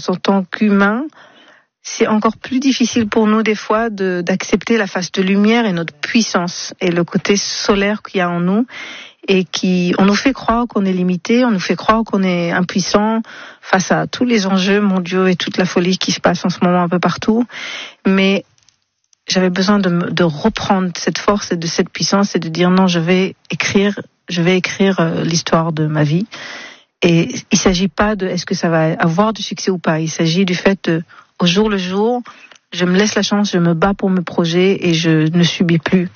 pense, en tant qu'humain, c'est encore plus difficile pour nous des fois d'accepter la face de lumière et notre puissance et le côté solaire qu'il y a en nous et on nous fait croire qu'on est limité, on nous fait croire qu'on est impuissant face à tous les enjeux mondiaux et toute la folie qui se passe en ce moment un peu partout. Mais j'avais besoin de reprendre cette force et de cette puissance et de dire non, je vais écrire l'histoire de ma vie. Et il s'agit pas de est-ce que ça va avoir du succès ou pas. Il s'agit du fait de au jour le jour, je me laisse la chance, je me bats pour mes projets et je ne subis plus.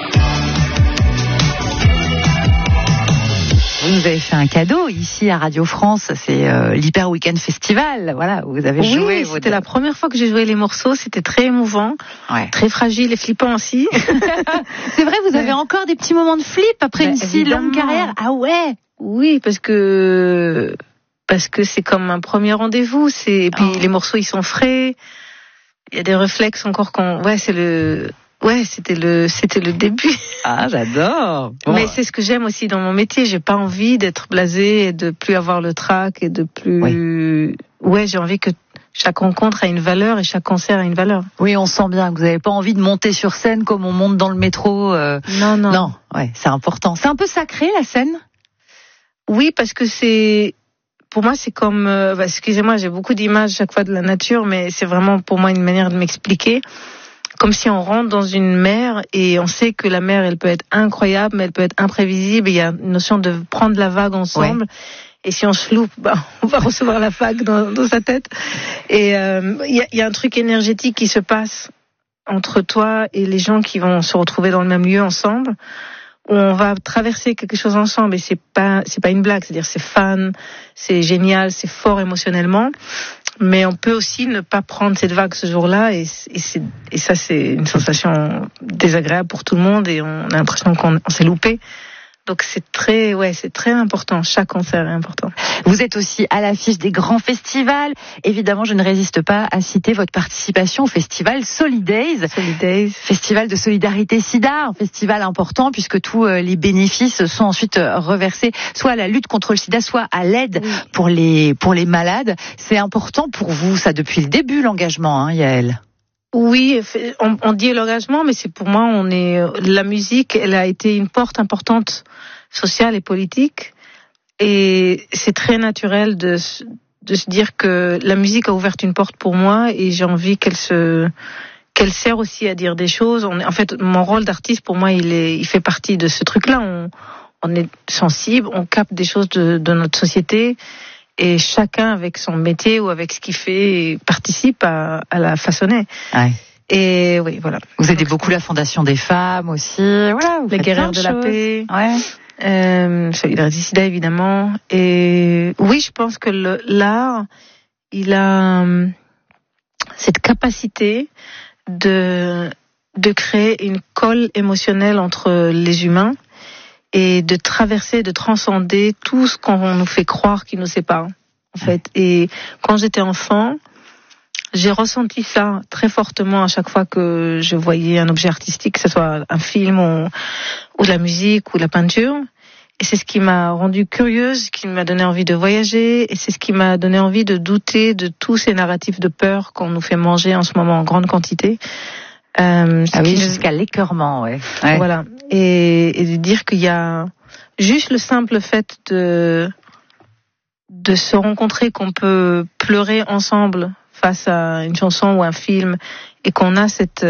Vous nous avez fait un cadeau ici à Radio France, c'est l'Hyper Weekend Festival. Voilà, vous avez joué. Oui, c'était la première fois que j'ai joué les morceaux, c'était très émouvant, très fragile et flippant aussi. C'est vrai, vous avez encore des petits moments de flip après une si longue carrière. Ah ouais. Oui, parce que c'est comme un premier rendez-vous. Et puis les morceaux ils sont frais. Il y a des réflexes encore c'était le début. Ah, j'adore. Bon. Mais c'est ce que j'aime aussi dans mon métier. J'ai pas envie d'être blasée et de plus avoir le trac et de plus. Ouais, j'ai envie que chaque rencontre a une valeur et chaque concert a une valeur. Oui, on sent bien que vous n'avez pas envie de monter sur scène comme on monte dans le métro. Non. Ouais, c'est important. C'est un peu sacré la scène. Oui, parce que pour moi, c'est comme, excusez-moi, j'ai beaucoup d'images chaque fois de la nature, mais c'est vraiment pour moi une manière de m'expliquer. Comme si on rentre dans une mer et on sait que la mer, elle peut être incroyable, mais elle peut être imprévisible. Il y a une notion de prendre la vague ensemble. Ouais. Et si on se loupe, on va recevoir la vague dans sa tête. Et il y a un truc énergétique qui se passe entre toi et les gens qui vont se retrouver dans le même lieu ensemble. Où on va traverser quelque chose ensemble et c'est pas une blague, c'est-à-dire c'est fun, c'est génial, c'est fort émotionnellement, mais on peut aussi ne pas prendre cette vague ce jour-là et ça c'est une sensation désagréable pour tout le monde et on a l'impression qu'on s'est loupé. Donc c'est très important. Chaque concert est important. Vous êtes aussi à l'affiche des grands festivals. Évidemment, je ne résiste pas à citer votre participation au festival Solidays. Festival de solidarité SIDA, un festival important puisque tous les bénéfices sont ensuite reversés soit à la lutte contre le SIDA, soit à l'aide pour les malades. C'est important pour vous, ça, depuis le début, l'engagement, Yael. Oui, on dit l'engagement, mais c'est pour moi, la musique, elle a été une porte importante sociale et politique, et c'est très naturel de se dire que la musique a ouvert une porte pour moi, et j'ai envie qu'elle sert aussi à dire des choses. En fait, mon rôle d'artiste, pour moi, il fait partie de ce truc-là. On est sensible, on capte des choses de notre société. Et chacun avec son métier ou avec ce qu'il fait participe à la façonner. Ouais. Et oui, voilà. Vous aidez beaucoup la Fondation des femmes aussi. Voilà, les guerrières de la paix. Ouais. Solidarité SIDA évidemment. Et oui, je pense que l'art, il a cette capacité de créer une colle émotionnelle entre les humains. Et de traverser, de transcender tout ce qu'on nous fait croire qui nous sépare, en fait. Et quand j'étais enfant, j'ai ressenti ça très fortement à chaque fois que je voyais un objet artistique, que ce soit un film ou de la musique ou de la peinture. Et c'est ce qui m'a rendue curieuse, qui m'a donné envie de voyager, et c'est ce qui m'a donné envie de douter de tous ces narratifs de peur qu'on nous fait manger en ce moment en grande quantité. Jusqu'à l'écœurement, ouais. Voilà. Et de dire qu'il y a juste le simple fait de se rencontrer, qu'on peut pleurer ensemble face à une chanson ou un film, et qu'on a cette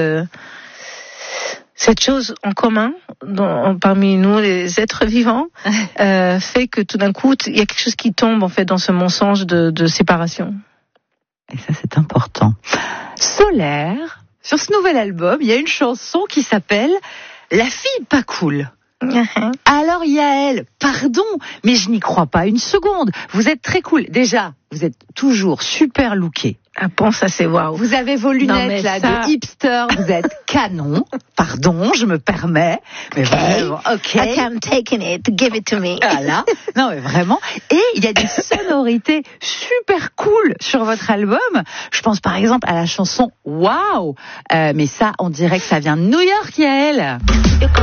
chose en commun parmi nous, les êtres vivants, fait que tout d'un coup, il y a quelque chose qui tombe, en fait, dans ce mensonge de séparation. Et ça, c'est important. Solaire. Sur ce nouvel album, il y a une chanson qui s'appelle « La fille pas cool ». Alors Yael, pardon, mais je n'y crois pas une seconde. Vous êtes très cool. Déjà, vous êtes toujours super lookée. Ah bon, ça c'est waouh. Vous avez vos lunettes de hipster, vous êtes canon. Pardon, je me permets. Mais vraiment, ok. I am taking it, give it to me. Voilà. Non mais vraiment. Et il y a des sonorités super cool sur votre album. Je pense par exemple à la chanson Wow. Mais ça, on dirait que ça vient de New York, Yael.